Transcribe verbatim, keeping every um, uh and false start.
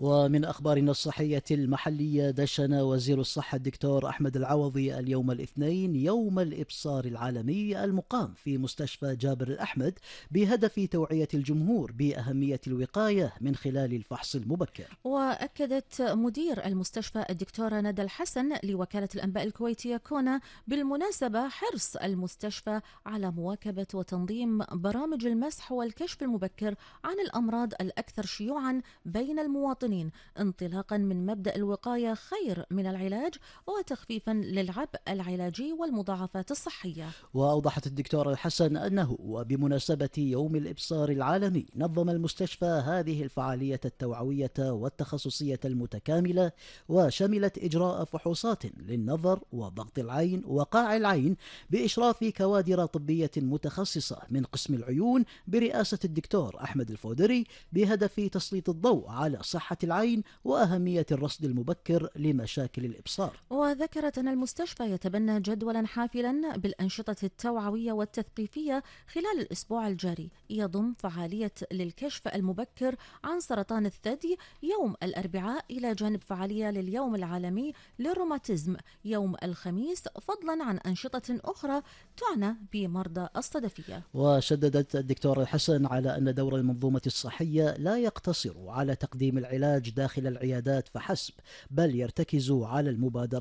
ومن أخبارنا الصحية المحلية، دشن وزير الصحة الدكتور أحمد العوضي اليوم الاثنين يوم الإبصار العالمي المقام في مستشفى جابر الأحمد بهدف توعية الجمهور بأهمية الوقاية من خلال الفحص المبكر. وأكدت مدير المستشفى الدكتورة ندى الحسن لوكالة الأنباء الكويتية كونا بالمناسبة حرص المستشفى على مواكبة وتنظيم برامج المسح والكشف المبكر عن الأمراض الأكثر شيوعا بين المواطنين، انطلاقا من مبدأ الوقاية خير من العلاج وتخفيفا للعبء العلاجي والمضاعفات الصحية. وأوضحت الدكتورة الحسن أنه وبمناسبة يوم الإبصار العالمي نظم المستشفى هذه الفعالية التوعوية والتخصصية المتكاملة، وشملت إجراء فحوصات للنظر وضغط العين وقاع العين بإشراف كوادر طبية متخصصة من قسم العيون برئاسة الدكتور أحمد الفودري، بهدف تسليط الضوء على صحة العين وأهمية الرصد المبكر لمشاكل الإبصار. وذكرت أن المستشفى يتبنى جدولا حافلا بالأنشطة التوعوية والتثقيفية خلال الأسبوع الجاري، يضم فعالية للكشف المبكر عن سرطان الثدي يوم الأربعاء إلى جانب فعالية لليوم العالمي للروماتيزم يوم الخميس، فضلا عن أنشطة أخرى تعنى بمرضى الصدفية. وشددت الدكتور الحسن على أن دور المنظومة الصحية لا يقتصر على تقديم العلاج داخل العيادات فحسب، بل يرتكز على المبادرة